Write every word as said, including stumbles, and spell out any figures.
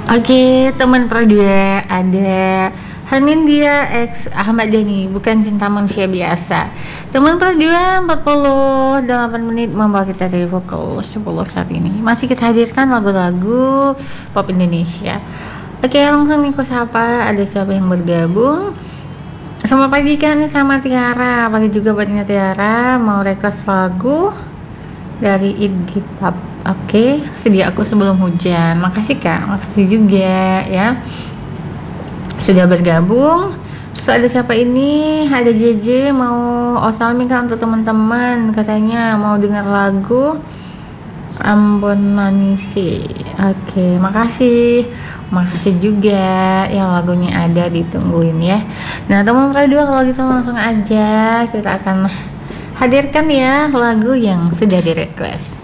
Oke, teman perdua ada Hanindya X Ahmad Dhani, bukan cinta manusia biasa. Teman perdua empat puluh delapan menit membawa kita dari pukul sepuluh saat ini. Masih kita hadirkan lagu-lagu pop Indonesia. Oke, langsung nih ku sapa, ada siapa yang bergabung? Selamat pagi kan sama Tiara. Pagi juga buatnya Tiara, mau request lagu dari Id Gitab. Oke, sedia aku sebelum hujan. Makasih Kak, makasih juga ya sudah bergabung. Terus ada siapa ini? Ada J J mau Osalmi Kak untuk teman-teman, katanya mau dengar lagu Ambon Manisi. Oke, makasih. Makasih juga ya, lagunya ada, ditungguin ya. Nah, teman kedua kalau gitu langsung aja kita akan hadirkan ya lagu yang sudah di request.